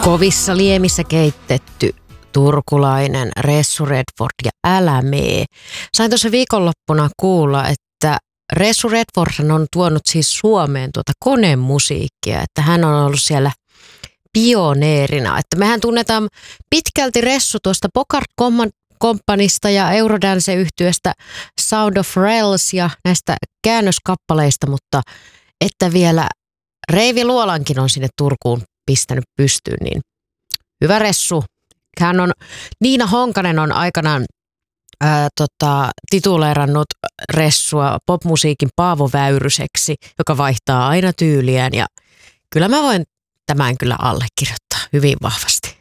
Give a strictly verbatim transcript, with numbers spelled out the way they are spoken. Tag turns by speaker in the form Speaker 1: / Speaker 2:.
Speaker 1: Kovissa liemissä keitetty turkulainen Ressu Redford ja Älä mee. Sain tuossa viikonloppuna kuulla, että Ressu Redford on tuonut siis Suomeen tuota konemusiikkia, että hän on ollut siellä pioneerina. Että mehän tunnetaan pitkälti Ressu tuosta Bogart Companysta ja Eurodance-yhtyeestä Sound of Rails ja näistä käännöskappaleista, mutta että vielä Reivi Luolankin on sinne Turkuun pistänyt pystyyn, niin hyvä Ressu. Hän on, Niina Honkanen on aikanaan ää, tota, tituleerannut Ressua popmusiikin Paavo Väyryseksi, joka vaihtaa aina tyyliään ja kyllä mä voin tämän kyllä allekirjoittaa hyvin vahvasti.